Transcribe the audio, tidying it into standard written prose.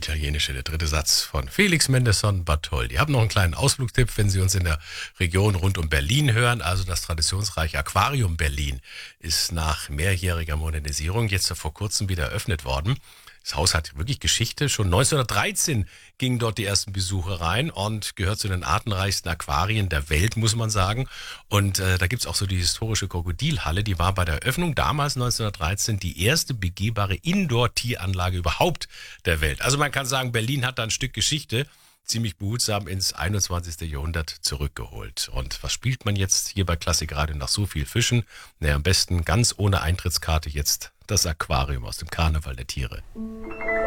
Italienische, der dritte Satz von Felix Mendelssohn Bartholdy. Ich habe noch einen kleinen Ausflugstipp, wenn Sie uns in der Region rund um Berlin hören. Also das traditionsreiche Aquarium Berlin ist nach mehrjähriger Modernisierung jetzt vor kurzem wieder eröffnet worden. Das Haus hat wirklich Geschichte. Schon 1913 gingen dort die ersten Besucher rein und gehört zu den artenreichsten Aquarien der Welt, muss man sagen. Und da gibt's auch so die historische Krokodilhalle. Die war bei der Eröffnung damals 1913 die erste begehbare Indoor-Tieranlage überhaupt der Welt. Also man kann sagen, Berlin hat da ein Stück Geschichte ziemlich behutsam ins 21. Jahrhundert zurückgeholt. Und was spielt man jetzt hier bei Klassik Radio nach so viel Fischen? Naja, am besten ganz ohne Eintrittskarte jetzt das Aquarium aus dem Karneval der Tiere.